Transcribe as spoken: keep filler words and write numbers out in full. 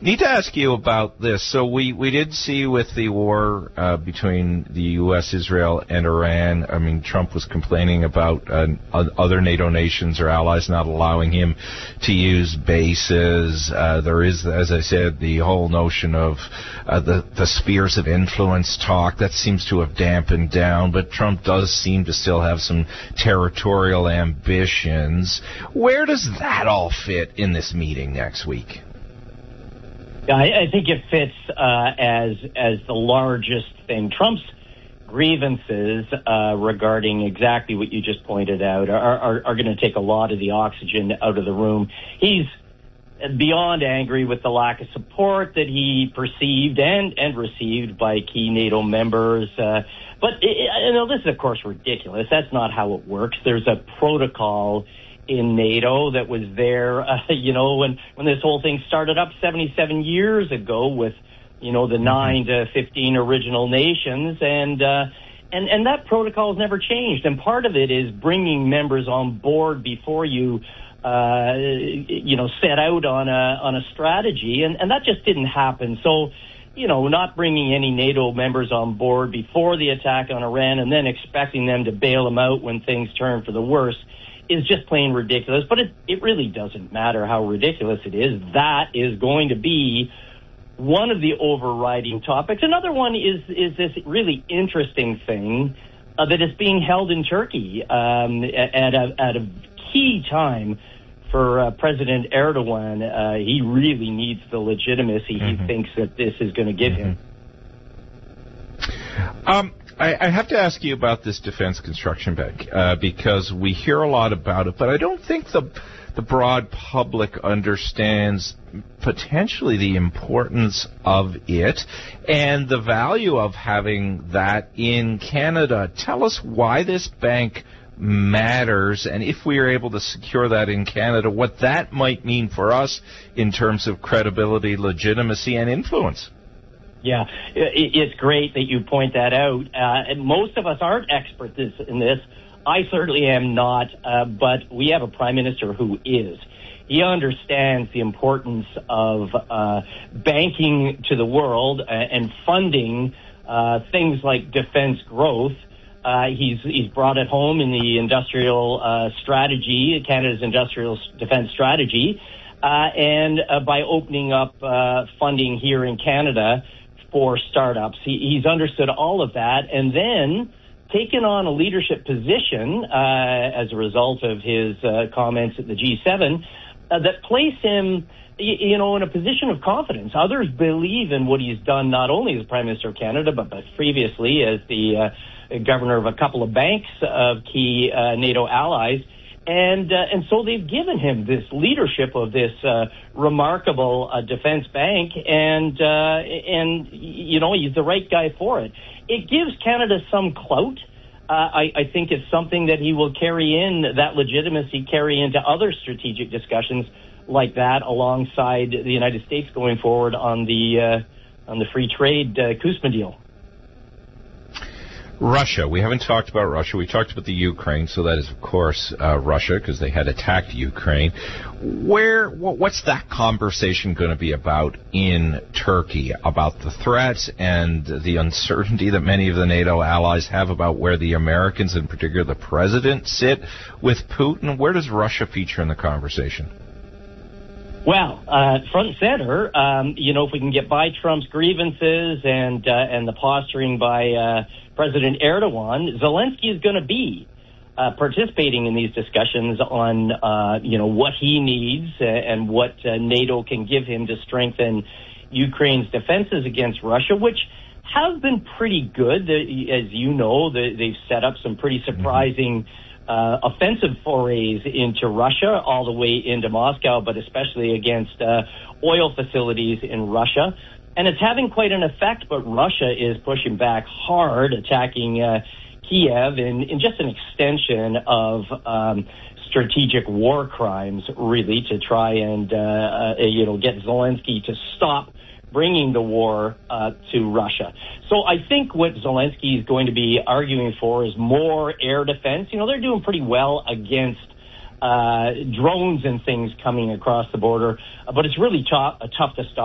Need to ask you about this. So we, we did see with the war uh, between the U S, Israel, and Iran, I mean, Trump was complaining about uh, other NATO nations or allies not allowing him to use bases. Uh, there is, as I said, the whole notion of uh, the, the spheres of influence talk. That seems to have dampened down, but Trump does seem to still have some territorial ambitions. Where does that all fit in this meeting next week? Yeah, I, I think it fits uh, as as the largest thing. Trump's grievances uh, regarding exactly what you just pointed out are, are, are going to take a lot of the oxygen out of the room. He's beyond angry with the lack of support that he perceived and, and received by key NATO members. Uh, but it, you know, this is, of course, ridiculous. That's not how it works. There's a protocol in NATO that was there, uh, you know, when, when this whole thing started up seventy-seven years ago with, you know, the nine to fifteen original nations. And, uh, and, and that protocol has never changed. And part of it is bringing members on board before you, uh, you know, set out on a, on a strategy. And, and that just didn't happen. So, you know, not bringing any NATO members on board before the attack on Iran and then expecting them to bail them out when things turn for the worse is just plain ridiculous. But it, it really doesn't matter how ridiculous it is. That is going to be one of the overriding topics. Another one is is this really interesting thing uh, that is being held in Turkey um, at, a, at a key time for uh, President Erdogan. Uh, he really needs the legitimacy mm-hmm. he thinks that this is going to give mm-hmm. him. Um. I, I have to ask you about this Defense Construction Bank uh, because we hear a lot about it, but I don't think the the broad public understands potentially the importance of it and the value of having that in Canada. Tell us why this bank matters, and if we are able to secure that in Canada, what that might mean for us in terms of credibility, legitimacy, and influence. Yeah, it's great that you point that out. Uh, and most of us aren't experts in this. I certainly am not, uh, but we have a prime minister who is. He understands the importance of uh, banking to the world uh, and funding uh, things like defense growth. Uh, he's he's brought it home in the industrial uh, strategy, Canada's industrial defense strategy, uh, and uh, by opening up uh, funding here in Canada for startups. He, he's understood all of that and then taken on a leadership position uh, as a result of his uh, comments at the G seven uh, that place him, you, you know, in a position of confidence. Others believe in what he's done not only as Prime Minister of Canada, but, but previously as the uh, governor of a couple of banks of key uh, NATO allies. And uh, and so they've given him this leadership of this uh, remarkable uh, defense bank, and uh, and you know he's the right guy for it. It gives Canada some clout. Uh, I, I think it's something that he will carry in, that legitimacy carry into other strategic discussions like that, alongside the United States going forward on the uh, on the free trade uh, CUSMA deal. Russia. We haven't talked about Russia. We talked about the Ukraine, so that is, of course, uh, Russia, because they had attacked Ukraine. Where, what's that conversation going to be about in Turkey, about the threats and the uncertainty that many of the NATO allies have about where the Americans, in particular the president, sit with Putin? Where does Russia feature in the conversation? Well, uh, front and center, um, you know, if we can get by Trump's grievances and uh, and the posturing by uh, President Erdogan, Zelensky is going to be uh, participating in these discussions on, uh, you know, what he needs uh, and what uh, NATO can give him to strengthen Ukraine's defenses against Russia, which have been pretty good. As you know, they've set up some pretty surprising Uh, offensive forays into Russia, all the way into Moscow, but especially against uh, oil facilities in Russia. And it's having quite an effect, but Russia is pushing back hard, attacking uh, Kiev in, in just an extension of um, strategic war crimes, really, to try and, uh, uh, you know, get Zelensky to stop bringing the war uh, to Russia. So I think what Zelensky is going to be arguing for is more air defense. You know, they're doing pretty well against uh, drones and things coming across the border, but it's really tough, uh, tough to stop.